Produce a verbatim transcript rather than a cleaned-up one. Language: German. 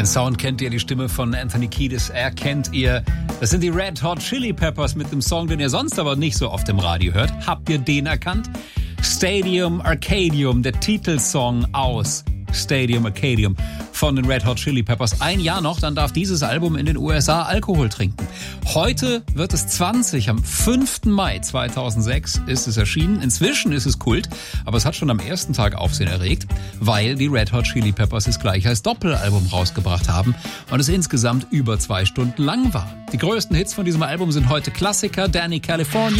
Den Sound kennt ihr, die Stimme von Anthony Kiedis erkennt ihr. Das sind die Red Hot Chili Peppers mit dem Song, den ihr sonst aber nicht so oft im Radio hört. Habt ihr den erkannt? Stadium Arcadium, der Titelsong aus Stadium Arcadium von den Red Hot Chili Peppers. Ein Jahr noch, dann darf dieses Album in den U S A Alkohol trinken. Heute wird es zwanzig, am fünften Mai zweitausendsechs ist es erschienen. Inzwischen ist es Kult, aber es hat schon am ersten Tag Aufsehen erregt, weil die Red Hot Chili Peppers es gleich als Doppelalbum rausgebracht haben und es insgesamt über zwei Stunden lang war. Die größten Hits von diesem Album sind heute Klassiker, Danny California.